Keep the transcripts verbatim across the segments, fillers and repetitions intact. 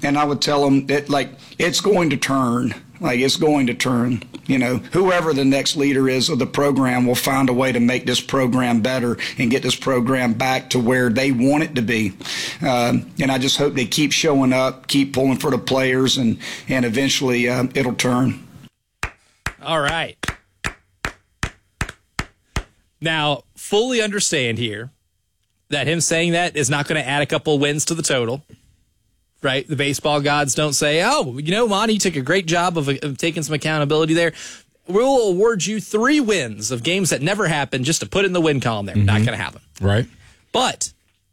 and I would tell them that, like, it's going to turn. Like, it's going to turn. You know, whoever the next leader is of the program will find a way to make this program better and get this program back to where they want it to be. Um, and I just hope they keep showing up, keep pulling for the players, and, and eventually uh, it'll turn. All right. Now, fully understand here that him saying that is not going to add a couple wins to the total. Right? The baseball gods don't say, oh, you know, Monty, you took a great job of, of taking some accountability there. We'll award you three wins of games that never happened just to put in the win column there. Mm-hmm. Not going to happen. Right. But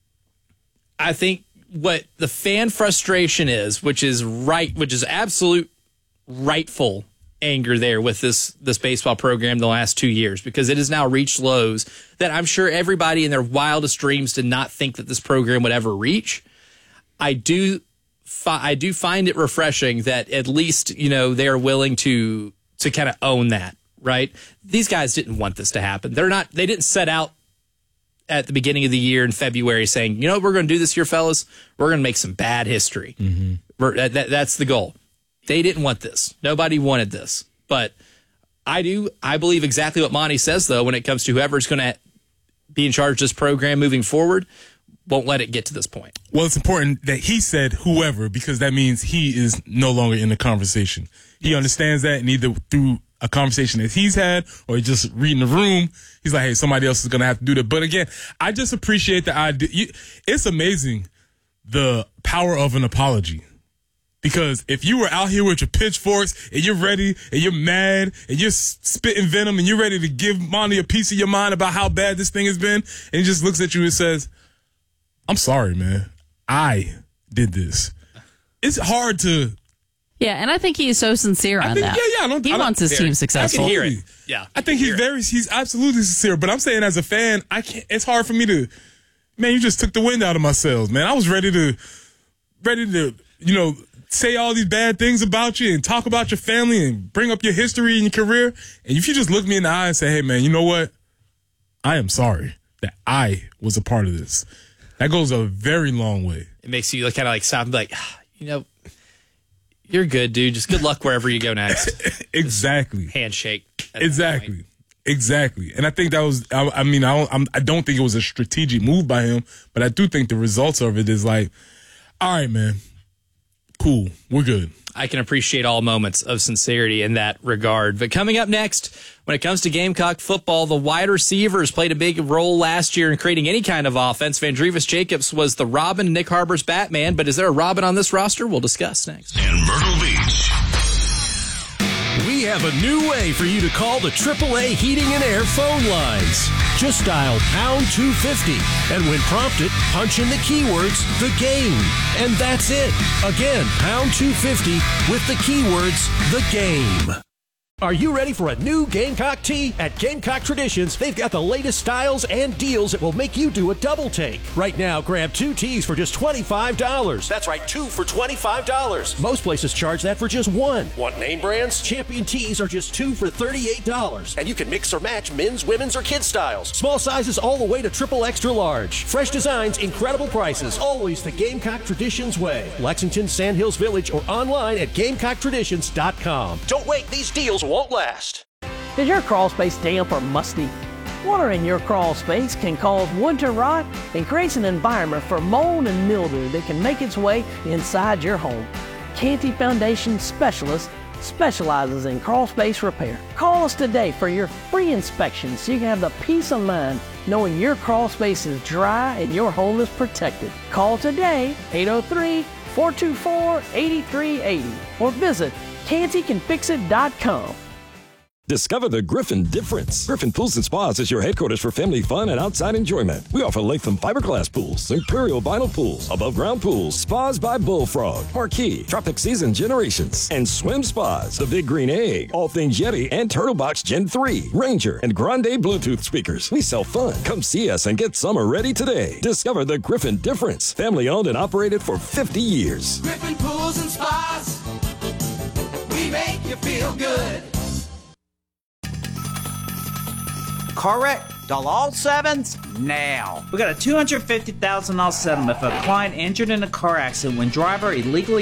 I think what the fan frustration is, which is right, which is absolute rightful anger there with this, this baseball program the last two years, because it has now reached lows that I'm sure everybody in their wildest dreams did not think that this program would ever reach. I do I do find it refreshing that at least, you know, they're willing to to kind of own that, right? These guys didn't want this to happen. They're not they didn't set out at the beginning of the year in February saying, you know what we're going to do this year, fellas? We're going to make some bad history. Mm-hmm. We're, that, that's the goal. They didn't want this. Nobody wanted this. But I do I believe exactly what Monty says, though, when it comes to whoever's going to be in charge of this program moving forward. Won't let it get to this point. Well, it's important that he said whoever, because that means he is no longer in the conversation. He yes. understands that, and either through a conversation that he's had or just reading the room, he's like, hey, somebody else is going to have to do that. But again, I just appreciate the idea. You, it's amazing the power of an apology. Because if you were out here with your pitchforks and you're ready and you're mad and you're spitting venom and you're ready to give Monty a piece of your mind about how bad this thing has been, and he just looks at you and says, I'm sorry, man. I did this. It's hard to. Yeah, and I think he is so sincere on think, that. Yeah, yeah. I don't, he I don't, wants his very, team successful. I can hear it. Yeah, I think he's very. He's absolutely sincere. But I'm saying, as a fan, I can't. It's hard for me to. Man, you just took the wind out of my sails, man. I was ready to, ready to, you know, say all these bad things about you and talk about your family and bring up your history and your career. And if you just look me in the eye and say, hey, man, you know what? I am sorry that I was a part of this. That goes a very long way. It makes you kind of like stop and be like, ah, you know, you're good, dude. Just good luck wherever you go next. Exactly. Just handshake. Exactly. Exactly. And I think that was, I, I mean, I don't, I'm, I don't think it was a strategic move by him, but I do think the results of it is like, all right, man, cool. We're good. I can appreciate all moments of sincerity in that regard. But coming up next, when it comes to Gamecock football, the wide receivers played a big role last year in creating any kind of offense. Vandrevis Jacobs was the Robin, Nick Harbor's Batman, but is there a Robin on this roster? We'll discuss next. In Myrtle Beach. We have a new way for you to call the triple A Heating and Air phone lines. Just dial pound two fifty, and when prompted, punch in the keywords, the game. And that's it. Again, pound two fifty with the keywords, the game. Are you ready for a new Gamecock tee? At Gamecock Traditions, they've got the latest styles and deals that will make you do a double take. Right now, grab two tees for just twenty-five dollars. That's right, two for twenty-five dollars. Most places charge that for just one. Want name brands? Champion tees are just two for thirty-eight dollars. And you can mix or match men's, women's, or kids' styles. Small sizes all the way to triple extra large. Fresh designs, incredible prices. Always the Gamecock Traditions way. Lexington, Sandhills Village, or online at gamecock traditions dot com. Don't wait, these deals won't last. Is your crawl space damp or musty? Water in your crawl space can cause wood to rot and creates an environment for mold and mildew that can make its way inside your home. Canty Foundation Specialist specializes in crawl space repair. Call us today for your free inspection so you can have the peace of mind knowing your crawl space is dry and your home is protected. Call today, eight oh three, four two four, eight three eight zero, or visit canty can fix it dot com. Discover the Griffin difference. Griffin Pools and Spas is your headquarters for family fun and outside enjoyment. We offer Latham fiberglass pools, Imperial vinyl pools, above ground pools, spas by Bullfrog, Marquee, Tropic Season Generations, and Swim Spas, the Big Green Egg, all things Yeti and Turtlebox Gen three, Ranger, and Grande Bluetooth speakers. We sell fun. Come see us and get summer ready today. Discover the Griffin difference. Family owned and operated for fifty years. Griffin Pools and Spas. We make you feel good. Car wreck? Dial all sevens now. We got a two hundred fifty thousand dollars settlement for a client injured in a car accident when driver illegally